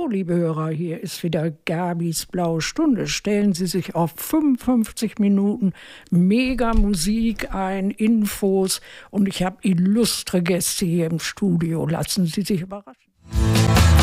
So, liebe Hörer, hier ist wieder Gabis Blaue Stunde. Stellen Sie sich auf 55 Minuten mega Musik ein, Infos und ich habe illustre Gäste hier im Studio. Lassen Sie sich überraschen.